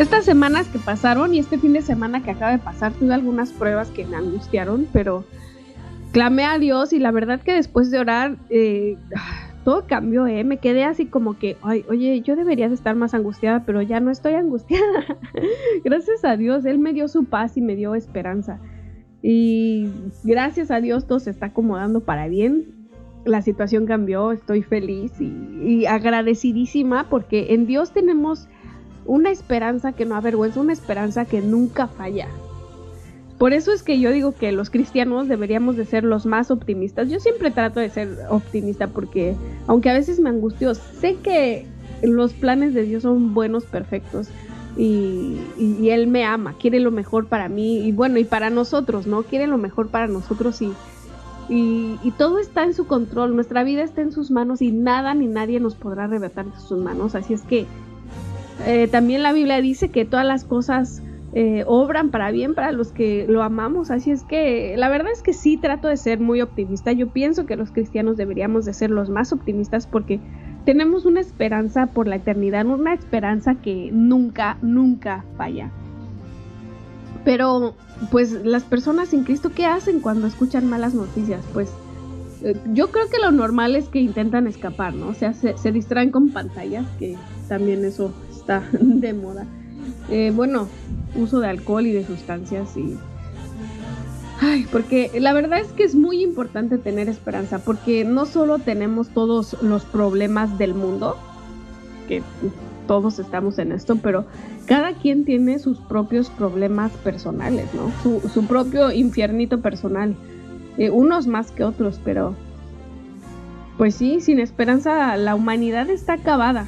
Estas semanas que pasaron y este fin de semana que acaba de pasar, tuve algunas pruebas que me angustiaron, pero clamé a Dios y la verdad que después de orar, todo cambió, me quedé así como que, ay, oye, yo debería de estar más angustiada, pero ya no estoy angustiada. Gracias a Dios, Él me dio su paz y me dio esperanza. Y gracias a Dios todo se está acomodando para bien. La situación cambió, estoy feliz y agradecidísima porque en Dios tenemos una esperanza que no avergüenza, una esperanza que nunca falla. Por eso es que yo digo que los cristianos deberíamos de ser los más optimistas. Yo siempre trato de ser optimista porque, aunque a veces me angustio, sé que los planes de Dios son buenos, perfectos y Él me ama, quiere lo mejor para mí y bueno, y para nosotros, ¿no? Quiere lo mejor para nosotros y todo está en su control, nuestra vida está en sus manos y nada ni nadie nos podrá arrebatar de sus manos. Así es que también la Biblia dice que todas las cosas obran para bien para los que lo amamos, así es que la verdad es que sí trato de ser muy optimista. Yo pienso que los cristianos deberíamos de ser los más optimistas porque tenemos una esperanza por la eternidad, una esperanza que nunca falla. Pero pues las personas sin Cristo, ¿qué hacen cuando escuchan malas noticias? Pues yo creo que lo normal es que intentan escapar, ¿no? O sea, se distraen con pantallas, que también eso está de moda. Bueno, uso de alcohol y de sustancias y... Ay, porque la verdad es que es muy importante tener esperanza, porque no solo tenemos todos los problemas del mundo, que todos estamos en esto, pero cada quien tiene sus propios problemas personales, ¿no? Su propio infiernito personal, unos más que otros, pero pues sí, sin esperanza la humanidad está acabada.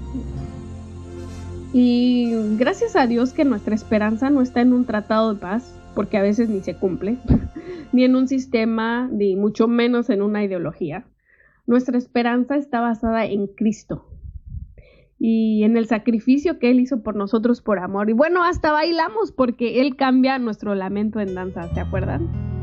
Y gracias a Dios que nuestra esperanza no está en un tratado de paz, porque a veces ni se cumple, ni en un sistema, ni mucho menos en una ideología. Nuestra esperanza está basada en Cristo y en el sacrificio que Él hizo por nosotros por amor. Y bueno, hasta bailamos porque Él cambia nuestro lamento en danza, ¿se acuerdan?